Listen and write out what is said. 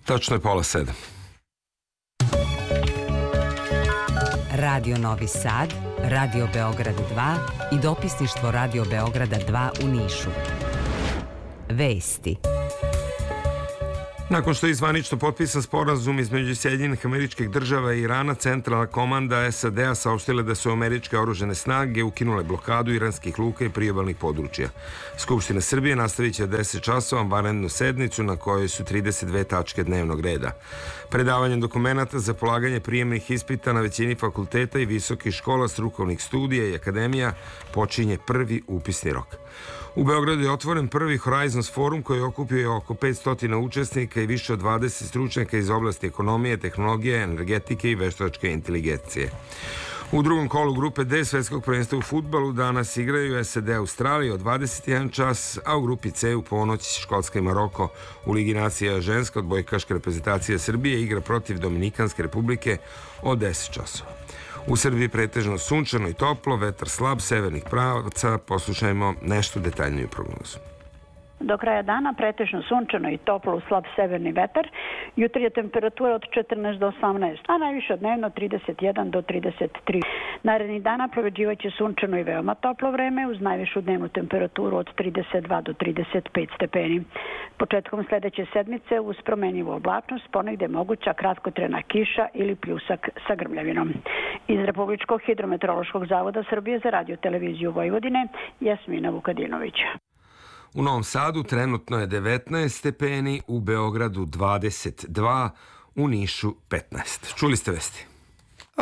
Tačno je 6:30. Radio Novi Sad, Radio Beograd 2 i dopisništvo Radio Beograda 2 u Nišu. Vesti. Nakon što je zvanično potpisan sporazum između Sjedinjenih Američkih Država i Irana, centralna komanda SAD-a saopštila da su američke oružane snage ukinule blokadu iranskih luka i priobalnih područja. Skupština Srbije nastavit će 10 časova vanrednu sednicu na kojoj su 32 tačke dnevnog reda. Predavanjem dokumenata za polaganje prijemnih ispita na većini fakulteta i visokih škola, strukovnih studija i akademija počinje prvi upisni rok. U Beogradu je otvoren prvi Horizons forum koji je okupio oko 500 učesnika i više od 20 stručnjaka iz oblasti ekonomije, tehnologije, energetike i veštačke inteligencije. U drugom kolu grupe D svetskog prvenstva u fudbalu danas igraju SAD Australija od 21 čas, a u grupi C u ponoć Škotska i Maroko. U Ligi nacija ženska odbojkaška reprezentacija Srbije igra protiv Dominikanske republike od 10 časova. U Srbiji pretežno sunčano i toplo, vetar slab severnih pravaca. Poslušajmo nešto detaljniju prognozu. Do kraja dana pretežno sunčano i toplo uz slab severni vetar. Jutri je temperatura od 14 do 18, a najviše dnevno 31 do 33. Narednih dana proveđivaće sunčano i veoma toplo vreme uz najvišu dnevnu temperaturu od 32 do 35 stepeni. Početkom sledeće sedmice uz promenjivu oblačnost ponegde je moguća kratkotrajna kiša ili pljusak sa grmljavinom. Iz Republičkog hidrometeorološkog zavoda Srbije za Radio Televiziju Vojvodine, Jasmina Vukadinović. U Novom Sadu trenutno je 19 stepeni, u Beogradu 22, u Nišu 15. Čuli ste vesti.